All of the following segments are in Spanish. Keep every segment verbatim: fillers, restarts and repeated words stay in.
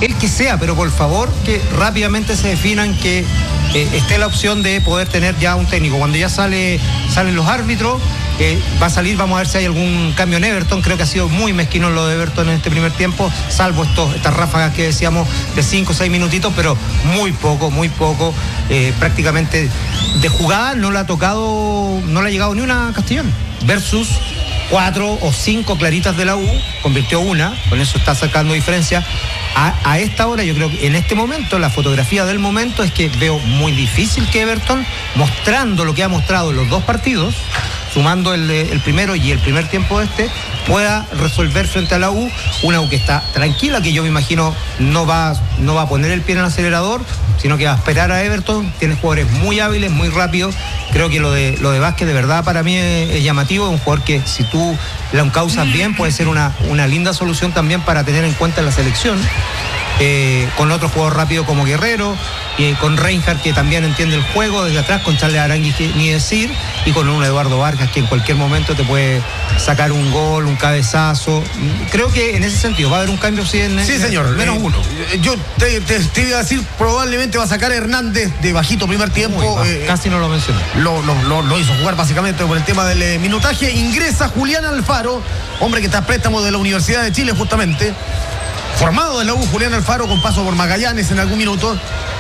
el que sea, pero por favor que rápidamente se definan, que eh, esté la opción de poder tener ya un técnico. Cuando ya sale, salen los árbitros, eh, va a salir, vamos a ver si hay algún cambio en Everton. Creo que ha sido muy mezquino lo de Everton en este primer tiempo, salvo estos, estas ráfagas que decíamos de cinco o seis minutitos, pero muy poco, muy poco. Eh, prácticamente de jugada no le ha tocado, no le ha llegado ni una a Castellón, versus cuatro o cinco claritas de la U, convirtió una, con eso está sacando diferencia. A, a esta hora, yo creo que en este momento, la fotografía del momento es que veo muy difícil que Everton, mostrando lo que ha mostrado en los dos partidos, sumando el, el primero y el primer tiempo este, pueda resolver frente a la U, una U que está tranquila, que yo me imagino no va, no va a poner el pie en el acelerador, sino que va a esperar a Everton. Tiene jugadores muy hábiles, muy rápidos. Creo que lo de lo de Vázquez de verdad para mí es, es llamativo, es un jugador que si tú la encauzas bien puede ser una, una linda solución también para tener en cuenta en la selección. Eh, con otro jugador rápido como Guerrero, eh, con Reinhardt, que también entiende el juego desde atrás, con Charles Aranguis, que ni decir, y con un Eduardo Vargas que en cualquier momento te puede sacar un gol, un cabezazo. Creo que en ese sentido va a haber un cambio, sí, en, sí en, señor, menos eh, uno. Yo te, te, te iba a decir, probablemente va a sacar a Hernández de bajito primer tiempo. Uy, eh, casi no lo mencioné. Lo, lo, lo, lo hizo jugar básicamente por el tema del eh, minutaje. Ingresa Julián Alfaro, hombre que está a préstamo de la Universidad de Chile justamente. Formado de la U, Julián Alfaro, con paso por Magallanes en algún minuto.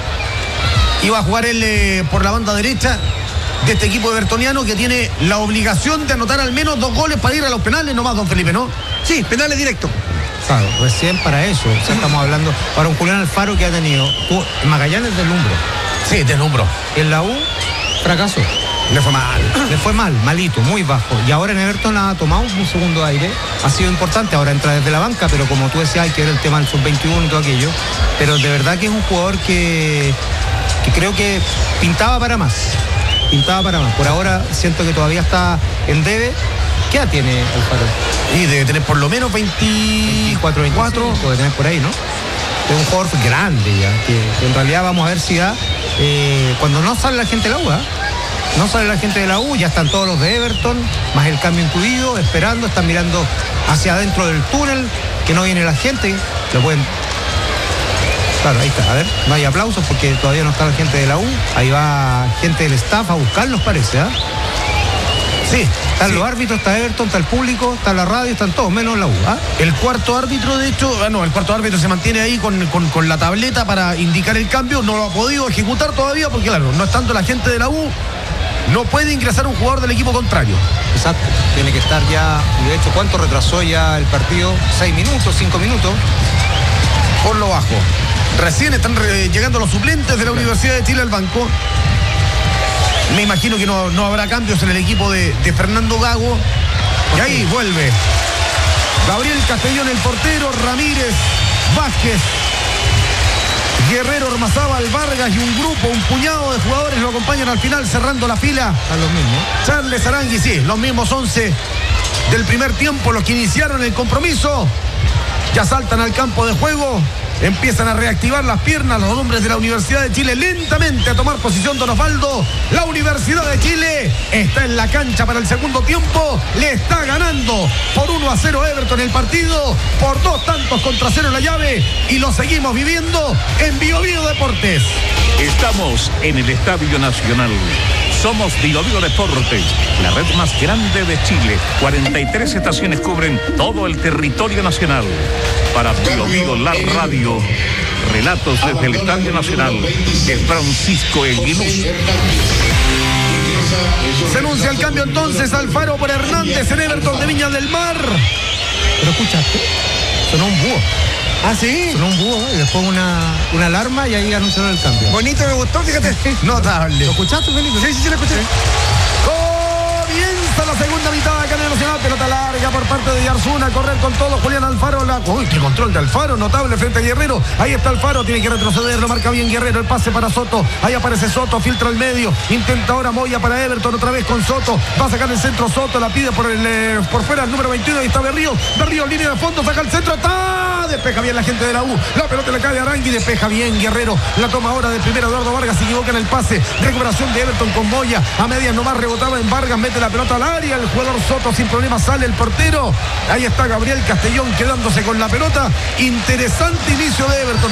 Iba a jugar él eh, por la banda derecha de este equipo evertoniano, que tiene la obligación de anotar al menos dos goles para ir a los penales nomás, don Felipe, ¿no? Sí, penales directos. Claro, recién para eso. O sea, estamos hablando para un Julián Alfaro que ha tenido tú, Magallanes deslumbró. Sí, deslumbró. En la U, fracaso. Le fue mal. Le fue mal, malito, muy bajo. Y ahora en Everton ha tomado un segundo aire. Ha sido importante, ahora entra desde la banca, pero como tú decías, hay que ver el tema del sub veintiuno y todo aquello. Pero de verdad que es un jugador que, que creo que pintaba para más. Pintaba para más. Por ahora siento que todavía está en debe. ¿Qué edad tiene Alfaro? Y debe tener por lo menos veinticuatro, veinticuatro. Puede tener por ahí, ¿no? Es un jugador grande ya, que, que en realidad vamos a ver si da, eh, cuando no sale la gente de la U, ¿eh? No sale la gente de la U, ya están todos los de Everton, más el cambio incluido, esperando, están mirando hacia adentro del túnel, que no viene la gente, lo pueden... Claro, ahí está, a ver, no hay aplausos porque todavía no está la gente de la U, ahí va gente del staff a buscarlos, parece, ¿ah? ¿eh? Sí, están sí. Los árbitros, está Everton, está el público, está la radio, están todos, menos la U. ¿Ah? El cuarto árbitro, de hecho, ah, no, el cuarto árbitro se mantiene ahí con, con, con la tableta para indicar el cambio, no lo ha podido ejecutar todavía porque, claro, no estando la gente de la U, no puede ingresar un jugador del equipo contrario. Exacto, tiene que estar ya, y de hecho, ¿cuánto retrasó ya el partido? ¿Seis minutos, cinco minutos? Por lo bajo. Recién están re- llegando los suplentes de la Universidad de Chile al banco. Me imagino que no, no habrá cambios en el equipo de, de Fernando Gago. Y ahí vuelve Gabriel Castellón, el portero, Ramírez, Vázquez, Guerrero, Ormazábal, Vargas y un grupo, un puñado de jugadores lo acompañan al final, cerrando la fila. A los mismos. Charles Aranguis, sí, los mismos once del primer tiempo, los que iniciaron el compromiso. Ya saltan al campo de juego. Empiezan a reactivar las piernas los hombres de la Universidad de Chile, lentamente a tomar posición don Osvaldo. La Universidad de Chile está en la cancha para el segundo tiempo. Le está ganando por uno a cero Everton el partido, por dos tantos contra cero la llave. Y lo seguimos viviendo en Bio Bio Deportes. Estamos en el Estadio Nacional. Somos Bio Bio Deportes, la red más grande de Chile. cuarenta y tres estaciones cubren todo el territorio nacional. Para Bio Bio la radio, relatos desde el Estadio Nacional de Francisco Eguiluz. Se anuncia el cambio entonces, Alfaro por Hernández en Everton de Viña del Mar. ¿Pero escuchaste? Sonó un búho. Ah, sí. Sonó un búho y después una, una alarma y ahí anunciaron el cambio. Bonito, me gustó, fíjate. Notable. ¿Lo escuchaste, Felipe? Sí, sí, sí, lo escuché. Comienza la segunda mitad acá en el Nacional, pelota larga por parte de Yarzuna, correr con todo Julián Alfaro, la... uy, qué control de Alfaro, notable frente a Guerrero, ahí está Alfaro, tiene que retroceder, lo marca bien Guerrero, el pase para Soto, ahí aparece Soto, filtra el medio, intenta ahora Moya para Everton, otra vez con Soto, va a sacar el centro Soto, la pide por el eh, por fuera el número veintiuno, ahí está Berrío, Berrío línea de fondo, saca el centro, ¡está! Despeja bien la gente de la U, la pelota le cae a Arangui, despeja bien Guerrero, la toma ahora de primera Eduardo Vargas, se equivoca en el pase, recuperación de Everton con Moya, a medias nomás rebotaba en Vargas, mete la pelota al área, el jugador Soto sin problema sale el portero, ahí está Gabriel Castellón quedándose con la pelota, interesante inicio de Everton.